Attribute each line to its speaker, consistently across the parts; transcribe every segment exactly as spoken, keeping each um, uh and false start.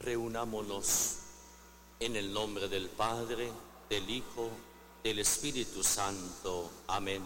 Speaker 1: Reunámonos en el nombre del Padre, del Hijo, del Espíritu Santo. Amén.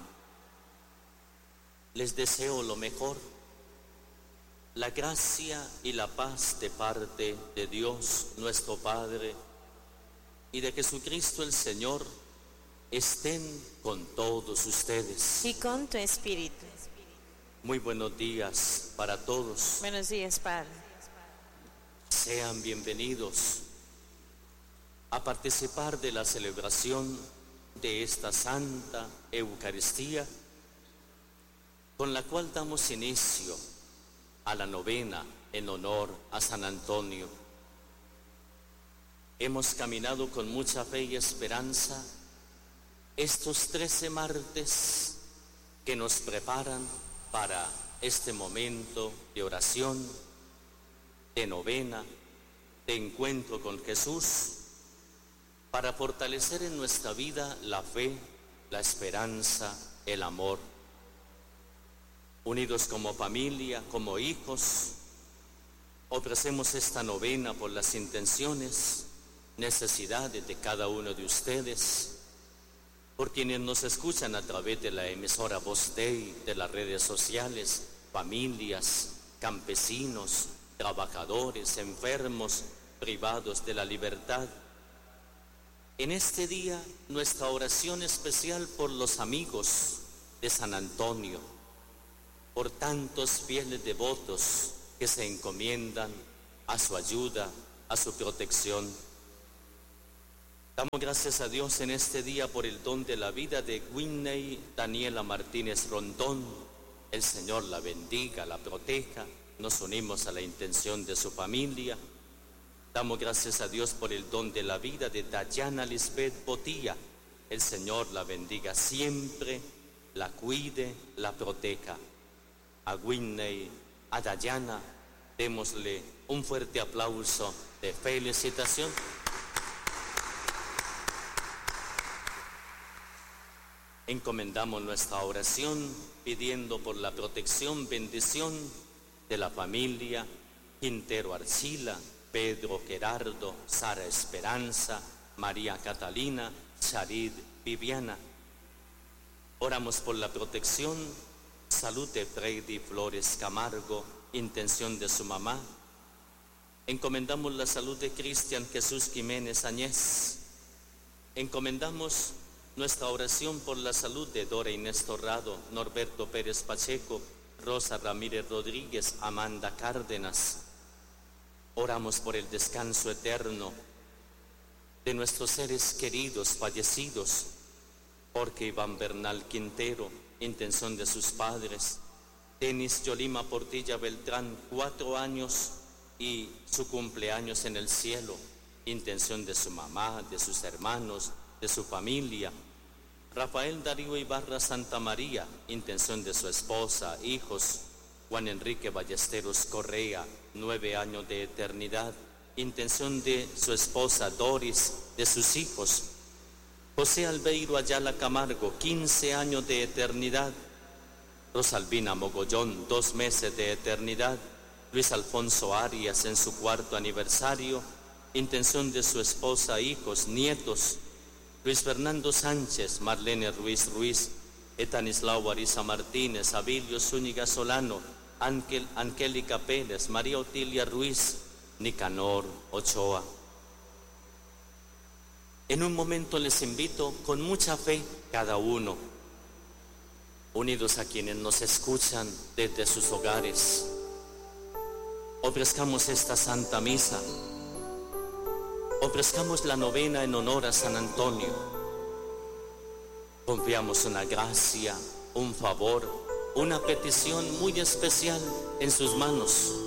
Speaker 1: Les deseo lo mejor, la gracia y la paz de parte de Dios nuestro Padre y de Jesucristo el Señor estén con todos ustedes.
Speaker 2: Y con tu espíritu.
Speaker 1: Muy buenos días para todos.
Speaker 2: Buenos días, Padre.
Speaker 1: Sean bienvenidos a participar de la celebración de esta Santa Eucaristía, con la cual damos inicio a la novena en honor a San Antonio. Hemos caminado con mucha fe y esperanza estos trece martes que nos preparan para este momento de oración, de novena, de encuentro con Jesús, para fortalecer en nuestra vida la fe, la esperanza, el amor. Unidos como familia, como hijos, ofrecemos esta novena por las intenciones, necesidades de cada uno de ustedes, por quienes nos escuchan a través de la emisora Voz Dei, de las redes sociales, familias, campesinos, trabajadores, enfermos, privados de la libertad. En este día, nuestra oración especial por los amigos de San Antonio, por tantos fieles devotos que se encomiendan a su ayuda, a su protección. Damos gracias a Dios en este día por el don de la vida de Whitney Daniela Martínez Rondón. El Señor la bendiga, la proteja. Nos unimos a la intención de su familia. Damos gracias a Dios por el don de la vida de Dayana Lisbeth Botía. El Señor la bendiga siempre, la cuide, la proteja. A Whitney, a Dayana, démosle un fuerte aplauso de felicitación. Encomendamos nuestra oración pidiendo por la protección, bendición de la familia Quintero Arcila, Pedro Gerardo, Sara Esperanza, María Catalina, Charid Viviana. Oramos por la protección, salud de Freddy Flores Camargo, intención de su mamá. Encomendamos la salud de Cristian Jesús Jiménez Añez. Encomendamos nuestra oración por la salud de Dora Inés Torrado, Norberto Pérez Pacheco, Rosa Ramírez Rodríguez, Amanda Cárdenas. Oramos por el descanso eterno de nuestros seres queridos fallecidos, Jorge Iván Bernal Quintero, intención de sus padres, Denis Yolima Portilla Beltrán, cuatro años y su cumpleaños en el cielo, intención de su mamá, de sus hermanos, de su familia. Rafael Darío Ibarra Santa María, intención de su esposa, hijos. Juan Enrique Ballesteros Correa, nueve años de eternidad, intención de su esposa Doris, de sus hijos. José Albeiro Ayala Camargo, quince años de eternidad. Rosalvina Mogollón, dos meses de eternidad. Luis Alfonso Arias en su cuarto aniversario, intención de su esposa, hijos, nietos. Luis Fernando Sánchez, Marlene Ruiz Ruiz, Etanislao Ariza Martínez, Abilio Zúñiga Solano, Ángel, Angélica Pérez, María Otilia Ruiz, Nicanor Ochoa. En un momento les invito con mucha fe cada uno, unidos a quienes nos escuchan desde sus hogares, ofrezcamos esta Santa Misa, ofrezcamos la novena en honor a San Antonio. Confiamos una gracia, un favor, una petición muy especial en sus manos.